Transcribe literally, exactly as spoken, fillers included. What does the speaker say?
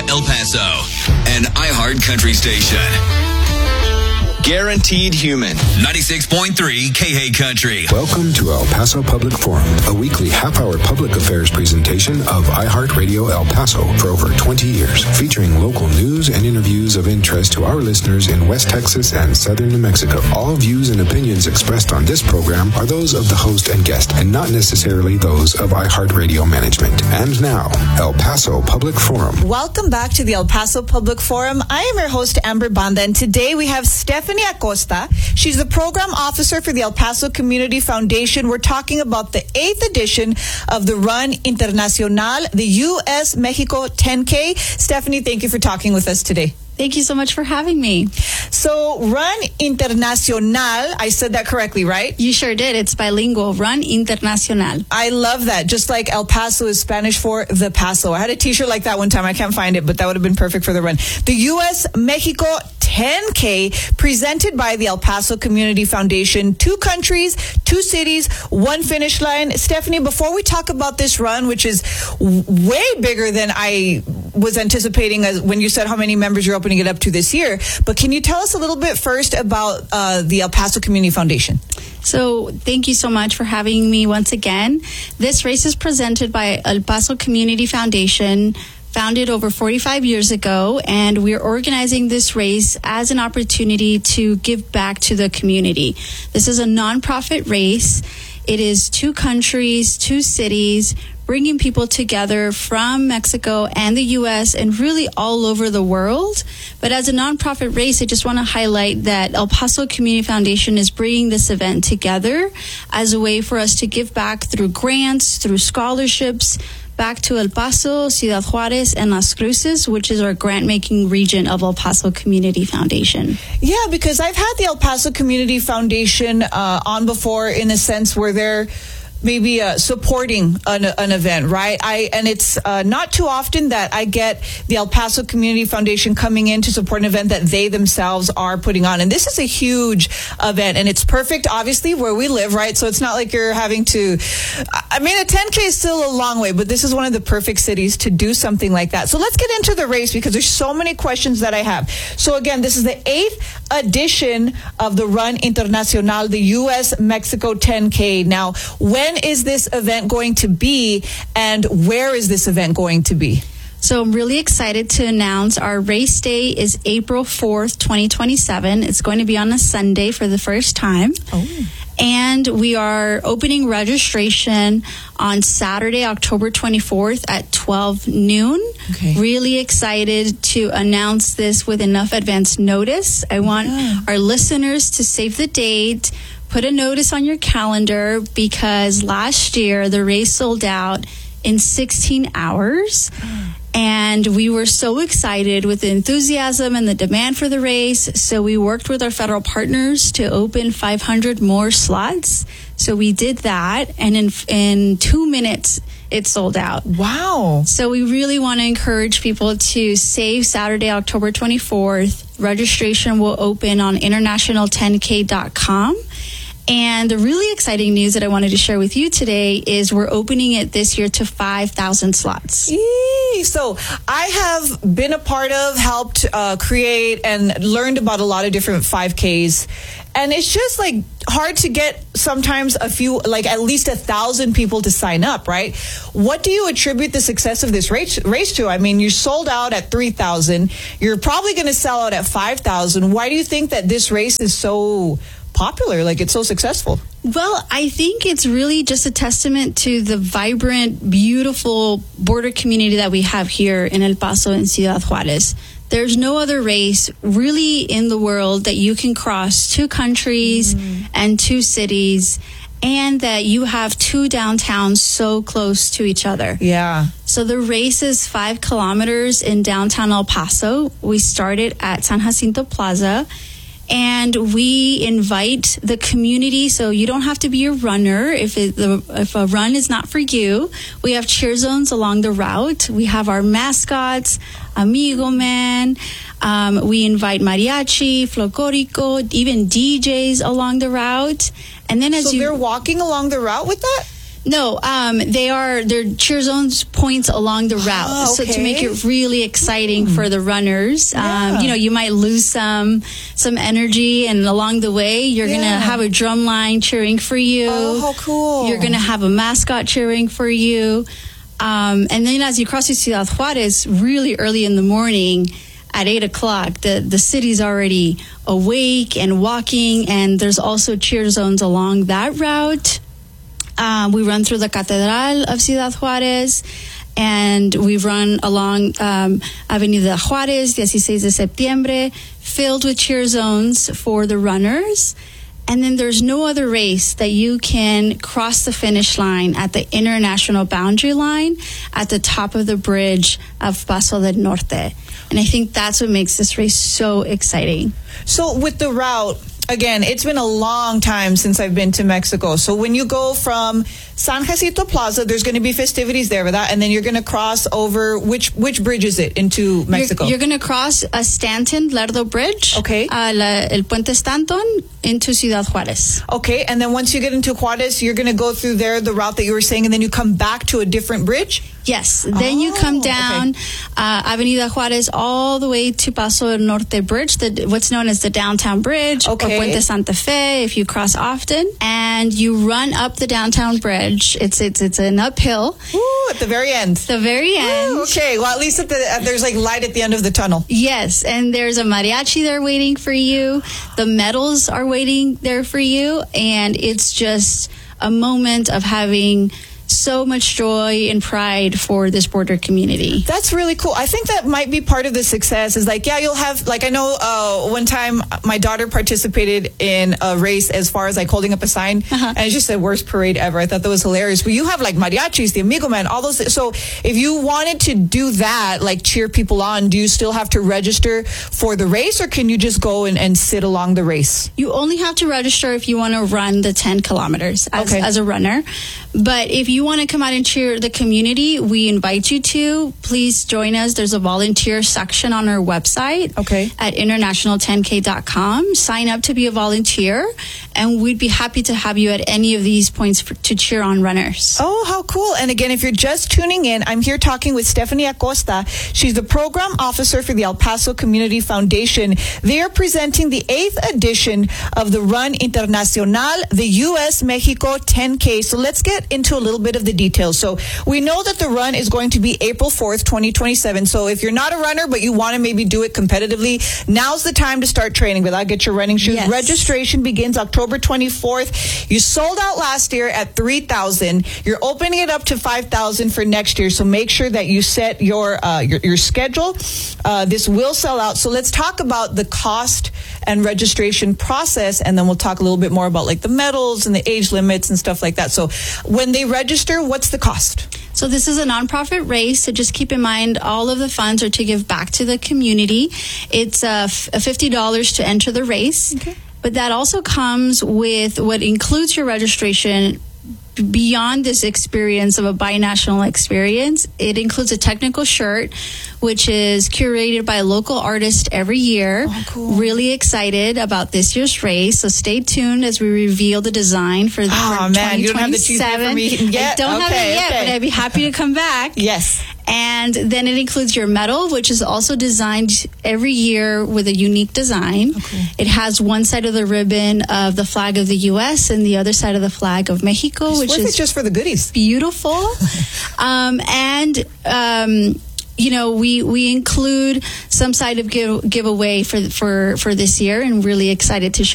El Paso, an iHeart country station. Guaranteed Human. ninety-six point three K A Country. Welcome to El Paso Public Forum, a weekly half-hour public affairs presentation of iHeartRadio El Paso for over twenty years, featuring local news and interviews of interest to our listeners in West Texas and southern New Mexico. All views and opinions expressed on this program are those of the host and guest, and not necessarily those of iHeartRadio management. And now, El Paso Public Forum. Welcome back to the El Paso Public Forum. I am your host, Amber Banda, and today we have Stephanie Acosta. She's the program officer for the El Paso Community Foundation. We're talking about the eighth edition of the Run Internacional, the U S Mexico ten K. Stephanie, thank you for talking with us today. Thank you so much for having me. So, Run Internacional, I said that correctly, right? You sure did. It's bilingual. Run Internacional. I love that. Just like El Paso is Spanish for the Paso. I had a t-shirt like that one time. I can't find it, but that would have been perfect for the run. The U S Mexico ten K, presented by the El Paso Community Foundation. Two countries, two cities, one finish line. Stephanie, before we talk about this run, which is way bigger than I was anticipating as when you said how many members you're opening it up to this year, but can you tell us a little bit first about uh, the El Paso Community Foundation? So thank you so much for having me once again. This race is presented by El Paso Community Foundation, founded over forty-five years ago, and we're organizing this race as an opportunity to give back to the community. This is a nonprofit race. It is two countries, two cities, bringing people together from Mexico and the U S and really all over the world. But as a nonprofit race, I just want to highlight that El Paso Community Foundation is bringing this event together as a way for us to give back through grants, through scholarships, back to El Paso, Ciudad Juarez, and Las Cruces, which is our grant-making region of El Paso Community Foundation. Yeah, because I've had the El Paso Community Foundation uh, on before in a sense where they're maybe uh, supporting an, an event, right? I and it's uh, not too often that I get the El Paso Community Foundation coming in to support an event that they themselves are putting on. And this is a huge event, and it's perfect, obviously, where we live, right? So it's not like you're having to, I mean, a ten K is still a long way, but this is one of the perfect cities to do something like that. So let's get into the race because there's so many questions that I have. So again, this is the eighth edition of the Run Internacional, the U S Mexico ten K. Now, when When is this event going to be, and where is this event going to be? So I'm really excited to announce our race day is April fourth, twenty twenty-seven. It's going to be on a Sunday for the first time. Oh. And we are opening registration on Saturday, October twenty-fourth at twelve noon. Okay. Really excited to announce this with enough advance notice. I want yeah. our listeners to save the date. Put a notice on your calendar because last year the race sold out in sixteen hours. And we were so excited with the enthusiasm and the demand for the race. So we worked with our federal partners to open five hundred more slots. So we did that. And in in two minutes, it sold out. Wow. So we really want to encourage people to save Saturday, October twenty-fourth. Registration will open on international ten K dot com. And the really exciting news that I wanted to share with you today is we're opening it this year to five thousand slots. Yee. So I have been a part of, helped uh, create, and learned about a lot of different five Ks. And it's just like hard to get sometimes a few, like at least a thousand people to sign up, right? What do you attribute the success of this race, race to? I mean, you sold out at three thousand. You're probably going to sell out at five thousand. Why do you think that this race is so popular, like it's so successful? Well, I think it's really just a testament to the vibrant, beautiful border community that we have here in El Paso and Ciudad Juarez. There's no other race really in the world that you can cross two countries mm. and two cities, and that you have two downtowns so close to each other. Yeah. So the race is five kilometers in downtown El Paso. We started at San Jacinto Plaza. And we invite the community, so you don't have to be a runner if it, the, if a run is not for you. We have cheer zones along the route. We have our mascots, Amigo Man. Um, we invite mariachi, folklorico, even D Js along the route. And then as so you, they're walking along the route with that? No, um, they are they're cheer zones points along the route, Oh, so to okay. make it really exciting Mm. for the runners. Yeah. Um, you know, you might lose some some energy, and along the way, you're Yeah. gonna have a drum line cheering for you. Oh, how cool. You're gonna have a mascot cheering for you, um, and then as you cross to Ciudad Juarez, really early in the morning. At eight o'clock, the, the city's already awake and walking, and there's also cheer zones along that route. Um, we run through the Catedral of Ciudad Juarez, and we run along um, Avenida Juárez, dieciséis de septiembre, filled with cheer zones for the runners. And then there's no other race that you can cross the finish line at the international boundary line at the top of the bridge of Paso del Norte. And I think that's what makes this race so exciting. So with the route, again, it's been a long time since I've been to Mexico. So when you go from San Jacinto Plaza, there's going to be festivities there with that, and then you're going to cross over, which which bridge is it into Mexico? You're, you're going to cross a Stanton Lerdo Bridge. Okay. Uh, la, el Puente Stanton into Ciudad Juárez. Okay, and then once you get into Juarez, you're going to go through there, the route that you were saying, and then you come back to a different bridge? Yes. Then you come Oh, down okay. uh, Avenida Juárez all the way to Paso del Norte Bridge, the, what's known as the Downtown Bridge, Okay. or Puente Santa Fe, if you cross often. And you run up the downtown bridge. It's it's it's an uphill. Ooh, at the very end. The very end. Ooh, okay, well, at least at the, uh, there's like light at the end of the tunnel. Yes, and there's a mariachi there waiting for you. The medals are waiting there for you, and it's just a moment of having so much joy and pride for this border community. That's really cool. I think that might be part of the success is like, yeah, you'll have, like, I know uh, one time my daughter participated in a race as far as like holding up a sign, Uh-huh. and it's just the worst parade ever. I thought that was hilarious. But you have like mariachis, the Amigo Man, all those. So if you wanted to do that, like cheer people on, do you still have to register for the race, or can you just go and, and sit along the race? You only have to register if you want to run the ten kilometers as, Okay. as a runner. But if you want to come out and cheer the community, we invite you to. Please join us. There's a volunteer section on our website Okay. at international ten K dot com. Sign up to be a volunteer, and we'd be happy to have you at any of these points for, to cheer on runners. Oh, how cool. And again, if you're just tuning in, I'm here talking with Stephanie Acosta. She's the program officer for the El Paso Community Foundation. They are presenting the eighth edition of the Run Internacional, the U S Mexico ten K. So let's get into a little bit of the details. So we know that the run is going to be April fourth, twenty twenty-seven. So if you're not a runner, but you want to maybe do it competitively, now's the time to start training without get your running shoes. Yes. Registration begins October twenty-fourth. You sold out last year at three thousand. You're opening it up to five thousand for next year. So make sure that you set your uh, your, your schedule. Uh, this will sell out. So let's talk about the cost and registration process, and then we'll talk a little bit more about like the medals and the age limits and stuff like that. So when they register, what's the cost? So this is a nonprofit race, so just keep in mind all of the funds are to give back to the community. It's uh, f- fifty dollars to enter the race, Okay. but that also comes with what includes your registration. Beyond this experience of a binational experience, it includes a technical shirt, which is curated by a local artist every year. Oh, cool. Really excited about this year's race, so stay tuned as we reveal the design for, Oh, for man, you don't have the cheese here for me yet? I don't have Okay, it yet, okay. but I'd be happy to come back. Yes. And then it includes your medal, which is also designed every year with a unique design. Okay. It has one side of the ribbon of the flag of the U S and the other side of the flag of Mexico, It's which worth is it just for the goodies. beautiful. um, and um, you know, we we include some side of give, giveaway for for for this year, and really excited to share